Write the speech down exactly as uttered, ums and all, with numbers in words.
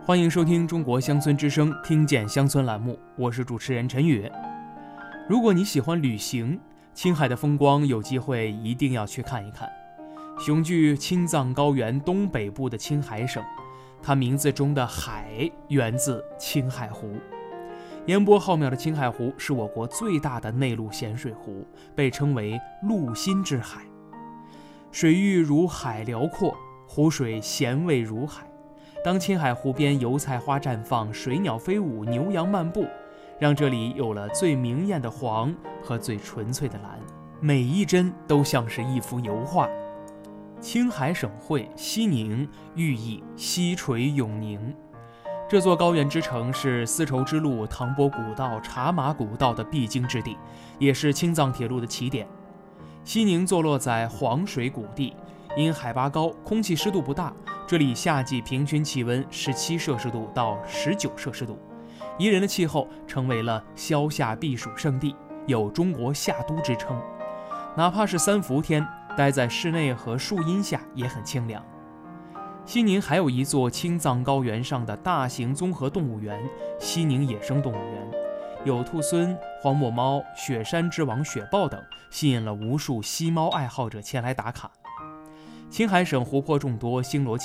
欢迎收听中国乡村之声听见乡村栏目，我是主持人陈宇。如果你喜欢旅行，青海的风光有机会一定要去看一看。雄踞青藏高原东北部的青海省，它名字中的海源自青海湖。烟波浩渺的青海湖是我国最大的内陆咸水湖，被称为陆心之海。水域如海辽阔，湖水咸味如海。当青海湖边油菜花绽放，水鸟飞舞，牛羊漫步，让这里有了最明艳的黄和最纯粹的蓝，每一帧都像是一幅油画。青海省会西宁寓意西垂永宁，这座高原之城是丝绸之路、唐伯古道、茶马古道的必经之地，也是青藏铁路的起点。西宁坐落在黄水谷地，因海拔高，空气湿度不大，这里夏季平均气温十七摄氏度到十九摄氏度，宜人的气候成为了消夏避暑胜地，有中国夏都之称。哪怕是三伏天，待在室内和树荫下也很清凉。西宁还有一座青藏高原上的大型综合动物园——西宁野生动物园，有兔狲、荒漠猫、雪山之王雪豹等，吸引了无数吸猫爱好者前来打卡。青海省湖泊众多，星罗